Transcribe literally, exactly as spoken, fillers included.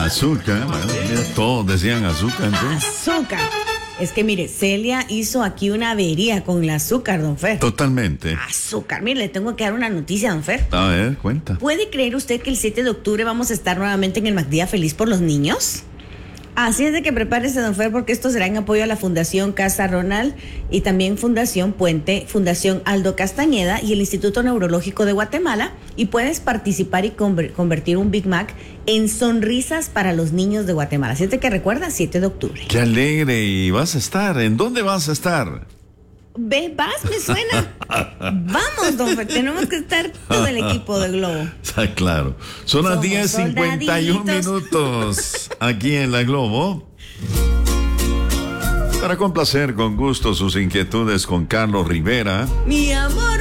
Azúcar, bueno, mira, todos decían azúcar, entonces. Azúcar. Es que mire, Celia hizo aquí una avería con el azúcar, don Fer. Totalmente. Azúcar. Mire, le tengo que dar una noticia, don Fer. A ver, cuenta. ¿Puede creer usted que el siete de octubre vamos a estar nuevamente en el MacDía Feliz por los Niños? Así es de que prepárese, don Fer, porque esto será en apoyo a la Fundación Casa Ronald y también Fundación Puente, Fundación Aldo Castañeda y el Instituto Neurológico de Guatemala. Y puedes participar y conver- convertir un Big Mac en sonrisas para los niños de Guatemala. Así es de que recuerda, siete de octubre. Qué alegre. ¿Y vas a estar? ¿En dónde vas a estar? Ve, vas, me suena. Vamos, don Fer, tenemos que estar todo el equipo de Globo. Está claro. Son las Somos diez cincuenta y uno soldaditos. minutos aquí en la Globo. Para complacer con gusto sus inquietudes con Carlos Rivera. Mi amor.